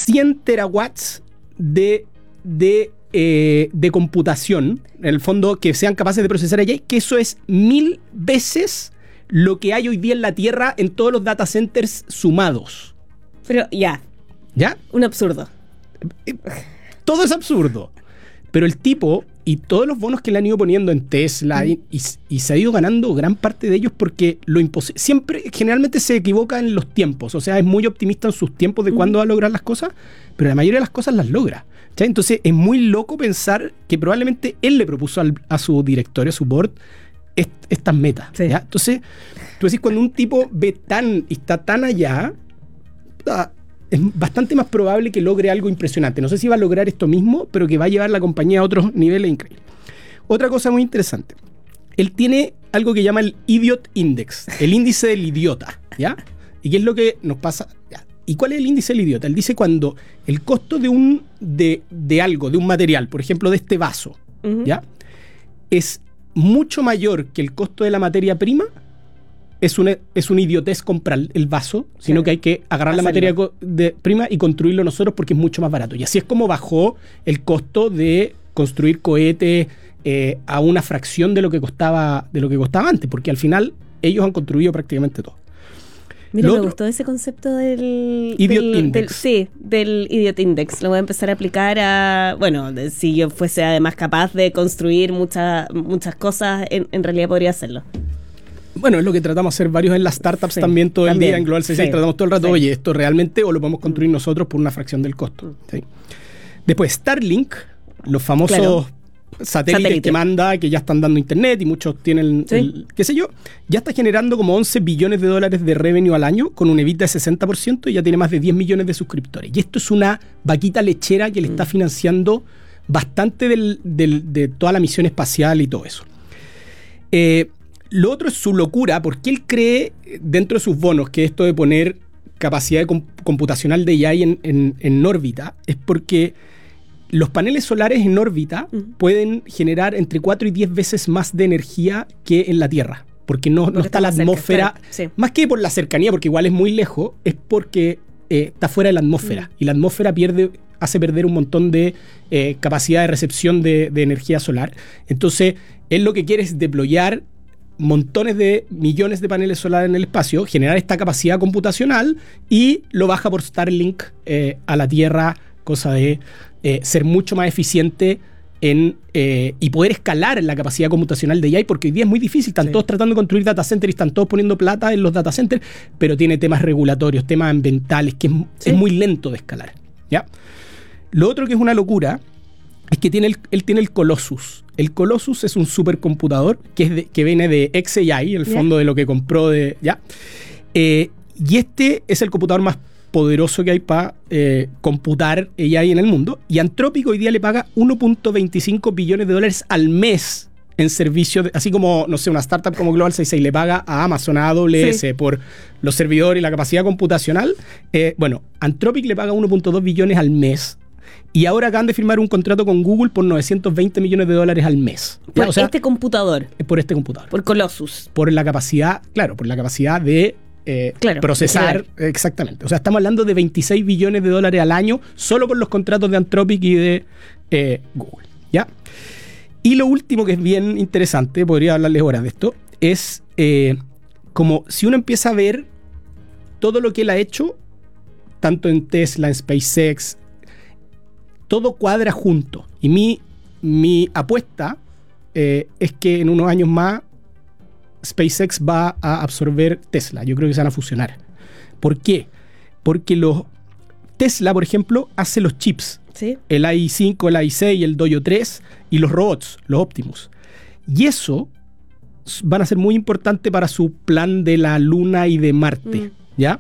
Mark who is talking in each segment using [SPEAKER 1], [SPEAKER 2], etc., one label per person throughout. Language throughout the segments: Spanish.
[SPEAKER 1] 100 terawatts de computación, en el fondo, que sean capaces de procesar AI, que eso es 1000 veces lo que hay hoy día en la Tierra en todos los data centers sumados.
[SPEAKER 2] Pero ya.
[SPEAKER 1] ¿Ya?
[SPEAKER 2] Un absurdo.
[SPEAKER 1] Todo es absurdo. Pero el tipo y todos los bonos que le han ido poniendo en Tesla y se ha ido ganando gran parte de ellos porque lo imposible... Siempre, generalmente se equivoca en los tiempos. O sea, es muy optimista en sus tiempos de cuándo va a lograr las cosas, pero la mayoría de las cosas las logra. ¿Ya? Entonces es muy loco pensar que probablemente él le propuso a su directorio, a su board, estas metas.
[SPEAKER 2] Sí.
[SPEAKER 1] ¿Ya? Entonces, tú decís, cuando un tipo ve y está tan allá... es bastante más probable que logre algo impresionante. No sé si va a lograr esto mismo, pero que va a llevar la compañía a otros niveles increíbles. Otra cosa muy interesante. Él tiene algo que llama el Idiot Index, el índice del idiota, ¿ya? ¿Y qué es lo que nos pasa? ¿Ya? ¿Y cuál es el índice del idiota? Él dice cuando el costo de un material, por ejemplo, de este vaso, ¿ya? Es mucho mayor que el costo de la materia prima, es una idiotez comprar el vaso, sino que hay que agarrar la materia prima y construirlo nosotros porque es mucho más barato. Y así es como bajó el costo de construir cohetes a una fracción de lo que costaba antes, porque al final ellos han construido prácticamente todo.
[SPEAKER 2] Mira, me gustó ese concepto del
[SPEAKER 1] Idiot Index.
[SPEAKER 2] Del Idiot Index. Lo voy a empezar a aplicar si yo fuese además capaz de construir muchas cosas, en realidad podría hacerlo. Bueno,
[SPEAKER 1] es lo que tratamos de hacer varios en las startups también todo el día en Global 66. Tratamos todo el rato, oye, esto realmente o lo podemos construir nosotros por una fracción del costo. ¿Sí? Después Starlink, los famosos satélites que manda, que ya están dando internet y muchos tienen, qué sé yo, ya está generando como $11 billones de revenue al año con un EBITDA de 60% y ya tiene más de 10 millones de suscriptores. Y esto es una vaquita lechera que le está financiando bastante de toda la misión espacial y todo eso. Lo otro es su locura, porque él cree dentro de sus bonos que esto de poner capacidad computacional de AI en órbita es porque los paneles solares en órbita pueden generar entre 4 y 10 veces más de energía que en la Tierra, porque no está la atmósfera, más que por la cercanía, porque igual es muy lejos, es porque está fuera de la atmósfera, y la atmósfera hace perder un montón de capacidad de recepción de energía solar. Entonces, él lo que quiere es deployar montones de millones de paneles solares en el espacio, generar esta capacidad computacional y lo baja por Starlink a la Tierra, cosa de ser mucho más eficiente y poder escalar en la capacidad computacional de AI, porque hoy día es muy difícil, están todos tratando de construir data centers y están todos poniendo plata en los data centers, pero tiene temas regulatorios, temas ambientales, que es muy lento de escalar, ¿ya? Lo otro que es una locura es que él tiene el Colossus. El Colossus es un supercomputador que viene de xAI, el fondo de lo que compró y este es el computador más poderoso que hay para computar AI en el mundo. Y Anthropic hoy día le paga $1.25 billones al mes en servicio, así como, no sé, una startup como Global 66 le paga a Amazon, a AWS por los servidores y la capacidad computacional. Anthropic le paga 1.2 billones al mes. Y ahora acaban de firmar un contrato con Google por $920 millones al mes.
[SPEAKER 2] Por este computador.
[SPEAKER 1] Por este computador.
[SPEAKER 2] Por Colossus.
[SPEAKER 1] Por la capacidad, de procesar. Exactamente. O sea, estamos hablando de $26 billones al año solo por los contratos de Anthropic y de Google. ¿Ya? Y lo último que es bien interesante, podría hablarles horas de esto, es como si uno empieza a ver todo lo que él ha hecho, tanto en Tesla, en SpaceX, todo cuadra junto. Y mi apuesta es que en unos años más SpaceX va a absorber Tesla. Yo creo que se van a fusionar. ¿Por qué? Porque Tesla, por ejemplo, hace los chips.
[SPEAKER 2] ¿Sí?
[SPEAKER 1] El AI5, el AI6, el Dojo 3 y los robots, los Optimus. Y eso van a ser muy importante para su plan de la Luna y de Marte. ¿Ya?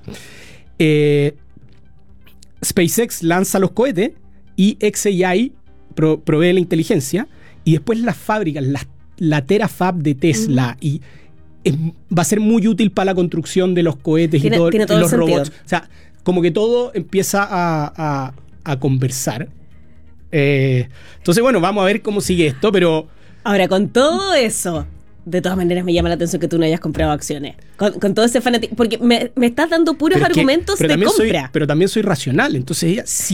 [SPEAKER 1] SpaceX lanza los cohetes y xAI provee la inteligencia, y después las fábricas, la Terafab de Tesla, y va a ser muy útil para la construcción de los cohetes y los robots. O sea, como que todo empieza a conversar. Entonces, bueno, vamos a ver cómo sigue esto, pero...
[SPEAKER 2] Ahora, con todo eso, de todas maneras me llama la atención que tú no hayas comprado acciones. Con todo ese fanatismo, porque me estás dando puros argumentos de compra.
[SPEAKER 1] Pero también soy racional, entonces